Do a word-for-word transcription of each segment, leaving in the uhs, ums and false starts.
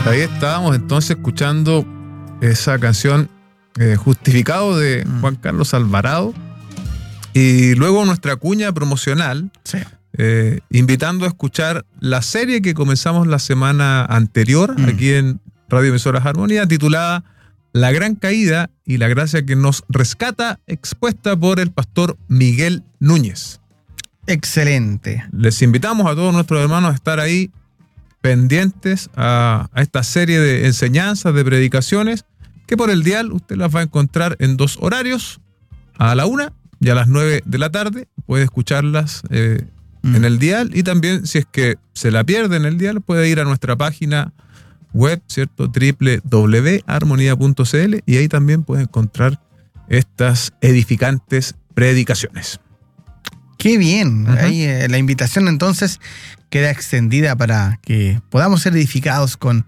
Ahí estábamos entonces escuchando esa canción eh, Justificado de Juan Carlos Alvarado, y luego nuestra cuña promocional, sí. eh, invitando a escuchar la serie que comenzamos la semana anterior mm. aquí en Radio Emisoras Armonía, titulada La Gran Caída y la Gracia que nos rescata, expuesta por el pastor Miguel Núñez. Excelente. Les invitamos a todos nuestros hermanos a estar ahí pendientes a, a esta serie de enseñanzas, de predicaciones, que por el dial usted las va a encontrar en dos horarios, a la una y a las nueve de la tarde. Puede escucharlas eh, mm. en el dial, y también, si es que se la pierde en el dial, puede ir a nuestra página web, ¿cierto? doble u doble u doble u punto armonía punto c l, y ahí también puede encontrar estas edificantes predicaciones. Qué bien. Uh-huh. Ahí, eh, la invitación entonces queda extendida para que podamos ser edificados con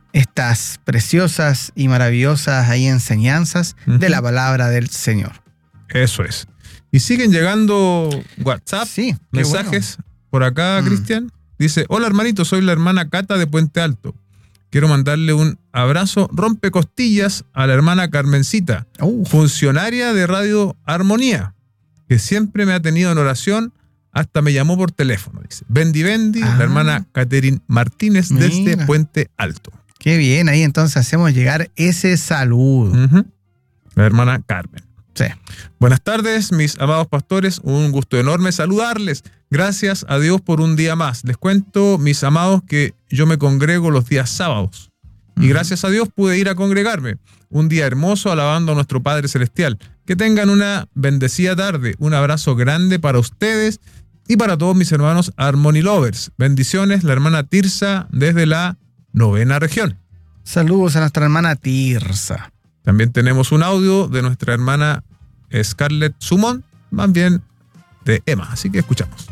estas preciosas y maravillosas ahí enseñanzas uh-huh. de la palabra del Señor. Eso es. Y siguen llegando WhatsApp, sí, mensajes bueno. por acá, mm. Cristian. Dice: hola hermanito, soy la hermana Cata de Puente Alto. Quiero mandarle un abrazo rompecostillas a la hermana Carmencita, uh. funcionaria de Radio Armonía, que siempre me ha tenido en oración, hasta me llamó por teléfono. Dice: Bendi Bendi, ah. la hermana Catherine Martínez Mira. desde Puente Alto. Qué bien, ahí entonces hacemos llegar ese saludo. Uh-huh. La hermana Carmen. Sí. Buenas tardes, mis amados pastores, un gusto enorme saludarles. Gracias a Dios por un día más. Les cuento, mis amados, que yo me congrego los días sábados. Y gracias a Dios pude ir a congregarme. Un día hermoso alabando a nuestro Padre Celestial. Que tengan una bendecida tarde. Un abrazo grande para ustedes y para todos mis hermanos Harmony Lovers. Bendiciones, la hermana Tirsa desde la novena región. Saludos a nuestra hermana Tirsa. También tenemos un audio de nuestra hermana Scarlett Sumón, más bien de Emma, así que escuchamos.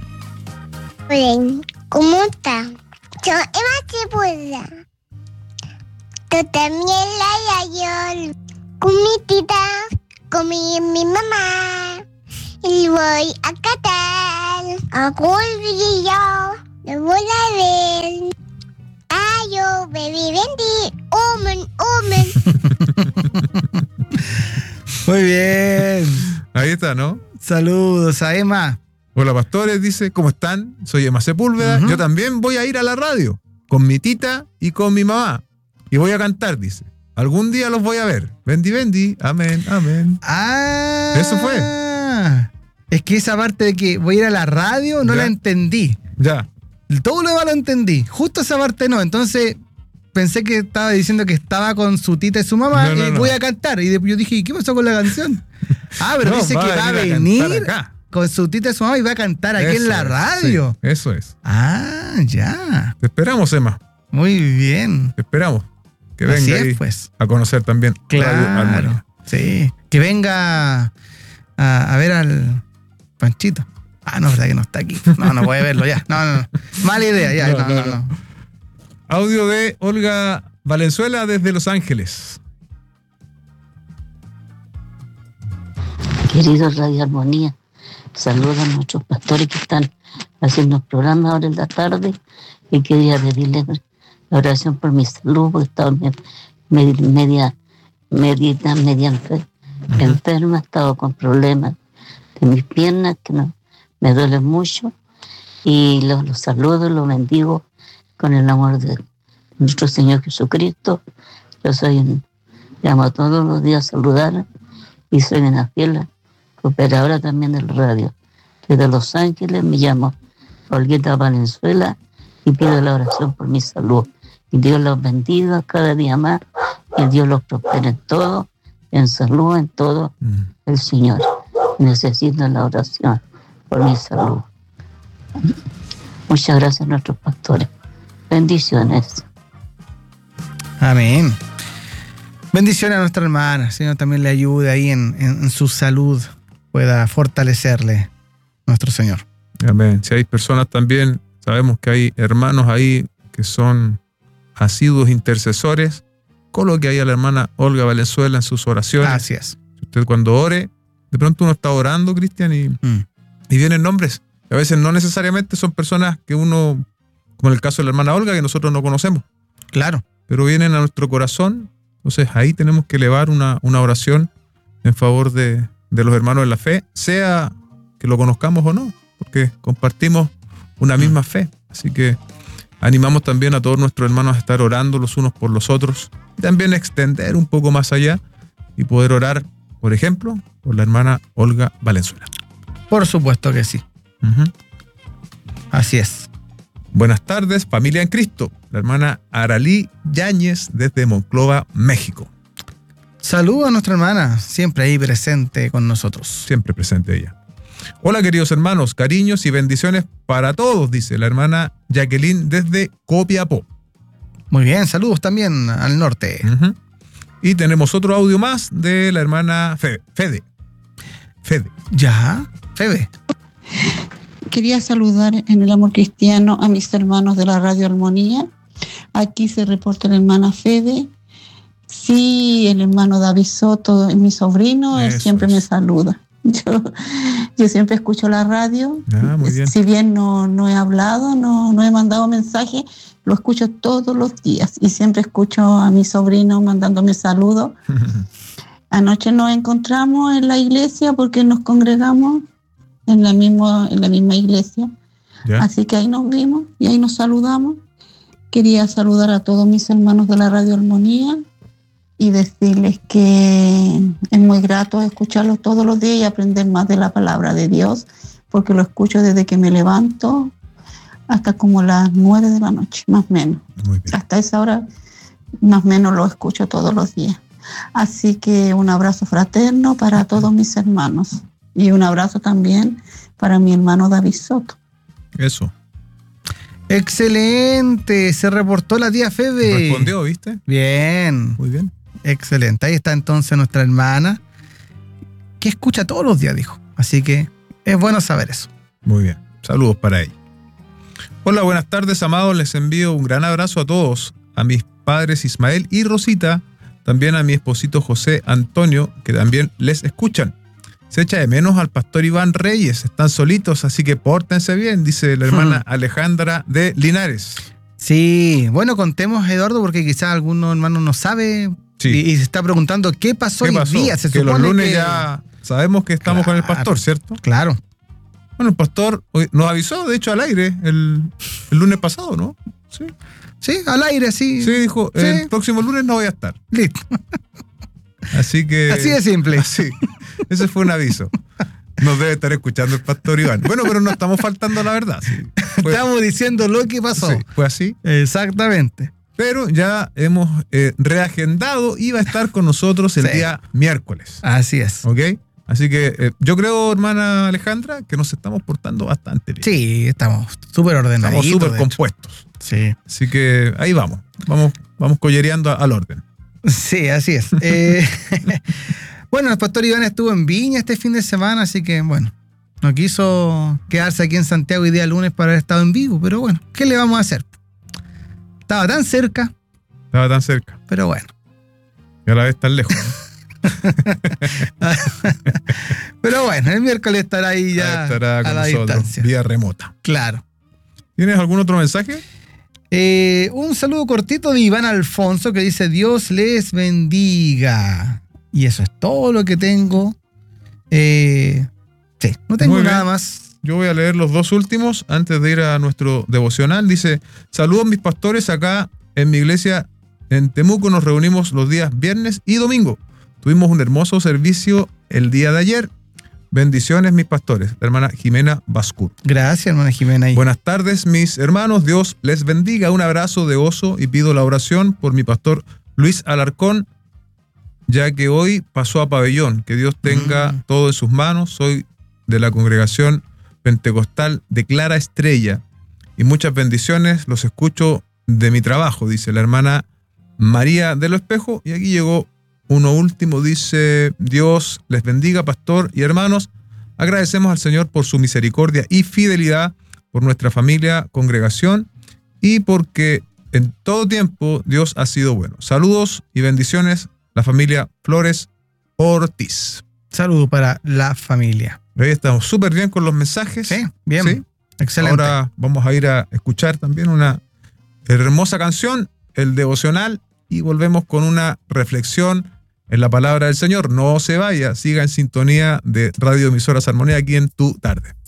Hola, ¿cómo está? Yo Emma Sepúlveda. Tú también la yo con mi tita, con mi, mi mamá. Y voy a Qatar, a Colvillo, lo voy a ver. Ayo, baby, bendi, omen, omen. Muy bien. Ahí está, ¿no? Saludos a Emma. Hola, pastores, dice, ¿cómo están? Soy Emma Sepúlveda. Uh-huh. Yo también voy a ir a la radio con mi tita y con mi mamá. Y voy a cantar, dice. Algún día los voy a ver. Bendi, bendi, amén, amén. Ah. Eso fue. Es que esa parte de que voy a ir a la radio no ya. la entendí. Ya. Todo lo demás lo entendí. Justo esa parte no. Entonces pensé que estaba diciendo que estaba con su tita y su mamá no, no, y no. voy a cantar. Y yo dije, ¿qué pasó con la canción? Ah, pero no, dice va que va a venir, venir con su tita y su mamá y va a cantar aquí eso en la radio. Es, sí, eso es. Ah, ya. Te esperamos, Emma. Muy bien. Te esperamos. Que Así venga es, ahí pues. a conocer también claro, Radio Armonía. Sí. Que venga a, a ver al Panchito. Ah, no, verdad que no está aquí. No, no puede verlo ya. No, no, no. Mala idea, ya. No, no, no. no. Audio de Olga Valenzuela desde Los Ángeles. Queridos Radio Armonía, saludos a nuestros pastores que están haciendo el programa ahora en la tarde, y quería pedirles la oración por mi salud, porque estaba media, media, media, media enfer- uh-huh. enferma, he estado con problemas de mis piernas que no, me duelen mucho, y los, los saludo, los bendigo con el amor de nuestro Señor Jesucristo. Yo soy un, llamo todos los días a saludar, y soy una fiel operadora también del radio. Desde Los Ángeles me llamo Olguita Valenzuela y pido la oración por mi salud. Y Dios los bendiga cada día más, y Dios los prospere en todo, en salud, en todo, mm. el Señor. Necesito la oración por mi salud. Muchas gracias a nuestros pastores. Bendiciones. Amén. Bendiciones a nuestra hermana. El Señor también le ayude ahí en, en, en su salud, pueda fortalecerle nuestro Señor. Amén. Si hay personas también, sabemos que hay hermanos ahí que son asiduos intercesores, coloque ahí a la hermana Olga Valenzuela en sus oraciones. Gracias. Usted cuando ore, de pronto uno está orando, Cristian, y, mm. y vienen nombres. A veces no necesariamente son personas que uno, como en el caso de la hermana Olga, que nosotros no conocemos. Claro. pero vienen a nuestro corazón. Entonces ahí tenemos que elevar una, una oración en favor de, de los hermanos de la fe, sea que lo conozcamos o no, porque compartimos una misma fe. Así que animamos también a todos nuestros hermanos a estar orando los unos por los otros, y también extender un poco más allá y poder orar, por ejemplo, por la hermana Olga Valenzuela. Por supuesto que sí. Uh-huh. Así es. Buenas tardes, familia en Cristo. La hermana Aralí Yáñez desde Monclova, México. Saludos a nuestra hermana, siempre ahí presente con nosotros. Siempre presente ella. Hola, queridos hermanos, cariños y bendiciones para todos, dice la hermana Jacqueline desde Copiapó. Muy bien, saludos también al norte. Uh-huh. Y tenemos otro audio más de la hermana Fede. Fede. Fede. Ya, Fede. Quería saludar en el amor cristiano a mis hermanos de la Radio Armonía. Aquí se reporta la hermana Fede. Sí, el hermano David Soto, mi sobrino, él siempre es. me saluda. Yo, yo siempre escucho la radio. Ah, muy bien. Si bien no, no he hablado, no, no he mandado mensaje, lo escucho todos los días y siempre escucho a mi sobrino mandándome saludos. Anoche nos encontramos en la iglesia porque nos congregamos en la misma, en la misma iglesia. ¿Ya? Así que ahí nos vimos y ahí nos saludamos. Quería saludar a todos mis hermanos de la Radio Armonía y decirles que es muy grato escucharlos todos los días y aprender más de la palabra de Dios, porque lo escucho desde que me levanto hasta como las nueve de la noche, más o menos. Muy bien. Hasta esa hora, más o menos lo escucho todos los días. Así que un abrazo fraterno para todos mis hermanos. Y un abrazo también para mi hermano David Soto. Eso. Excelente. Se reportó la tía Fede. Respondió, ¿viste? Bien. Muy bien. Excelente. Ahí está entonces nuestra hermana, que escucha todos los días, dijo. Así que es bueno saber eso. Muy bien. Saludos para ella. Hola, buenas tardes, amados. Les envío un gran abrazo a todos. A mis padres Ismael y Rosita. También a mi esposito José Antonio, que también les escuchan. Se echa de menos al pastor Iván Reyes, están solitos, así que pórtense bien, dice la hermana hmm. Alejandra de Linares. Sí, bueno, contemos, Eduardo, porque quizás alguno hermano no sabe sí. y, y se está preguntando qué pasó ¿Qué hoy pasó? día. Se que supone los lunes que... ya sabemos que estamos claro, con el pastor, ¿cierto? Claro. Bueno, el pastor nos avisó, de hecho, al aire el, el lunes pasado, ¿no? Sí. Sí, al aire, sí. Sí, dijo, sí. El próximo lunes no voy a estar. Listo. Así que... Así de simple. Así. Ese fue un aviso. Nos debe estar escuchando el pastor Iván. Bueno, pero no estamos faltando a la verdad. Sí. Fue, estamos diciendo lo que pasó. Sí, fue así. Exactamente. Pero ya hemos eh, reagendado y va a estar con nosotros el sí. día miércoles. Así es. ¿Ok? Así que eh, yo creo, hermana Alejandra, que nos estamos portando bastante bien. Sí, estamos súper ordenados. Estamos súper compuestos. Sí. Así que ahí vamos. Vamos, vamos collereando al orden. Sí, así es. eh, bueno, el pastor Iván estuvo en Viña este fin de semana, así que bueno, no quiso quedarse aquí en Santiago el día lunes para haber estado en vivo, pero bueno, ¿qué le vamos a hacer? Estaba tan cerca. Estaba tan cerca. Pero bueno. Y a la vez tan lejos, ¿no? Pero bueno, el miércoles estará ahí ya estará con a la nosotros, distancia. Vía remota. Claro. ¿Tienes algún otro mensaje? Eh, un saludo cortito de Iván Alfonso que dice Dios les bendiga. Y eso es todo lo que tengo. Eh, sí, no tengo nada más. Yo voy a leer los dos últimos antes de ir a nuestro devocional. Dice, saludos mis pastores acá en mi iglesia en Temuco. Nos reunimos los días viernes y domingo. Tuvimos un hermoso servicio el día de ayer. Bendiciones, mis pastores. La hermana Jimena Bascur. Gracias, hermana Jimena. Buenas tardes, mis hermanos. Dios les bendiga. Un abrazo de oso y pido la oración por mi pastor Luis Alarcón, ya que hoy pasó a pabellón. Que Dios tenga mm. todo en sus manos. Soy de la congregación pentecostal de Clara Estrella. Y muchas bendiciones. Los escucho de mi trabajo, dice la hermana María de los Espejos. Y aquí llegó uno último, dice, Dios les bendiga, pastor y hermanos. Agradecemos al Señor por su misericordia y fidelidad, por nuestra familia, congregación, y porque en todo tiempo Dios ha sido bueno. Saludos y bendiciones, la familia Flores Ortiz. Saludos para la familia. Ahí estamos súper bien con los mensajes. Sí, bien. ¿Sí? Excelente. Ahora vamos a ir a escuchar también una hermosa canción el devocional y volvemos con una reflexión en la palabra del Señor. No se vaya, siga en sintonía de Radio Emisoras Armonía aquí en Tu Tarde.